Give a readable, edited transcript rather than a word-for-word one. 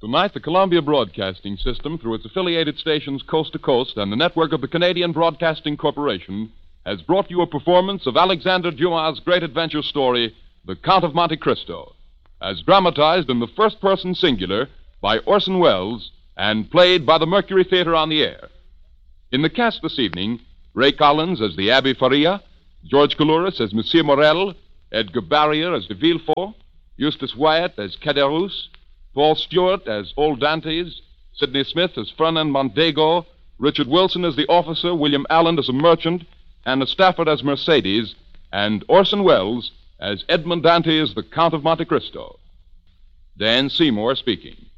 Tonight, the Columbia Broadcasting System, through its affiliated stations coast to coast and the network of the Canadian Broadcasting Corporation, has brought you a performance of Alexander Dumas' great adventure story, The Count of Monte Cristo, as dramatized in the first-person singular by Orson Welles and played by the Mercury Theater on the air. In the cast this evening, Ray Collins as the Abbé Faria, George Coulouris as Monsieur Morel, Edgar Barrier as de Villefort, Eustace Wyatt as Caderousse, Paul Stewart as Old Dantes, Sidney Smith as Fernand Mondego, Richard Wilson as the officer, William Allen as a merchant, Anna Stafford as Mercedes, and Orson Welles as Edmond Dantes, the Count of Monte Cristo. Dan Seymour speaking.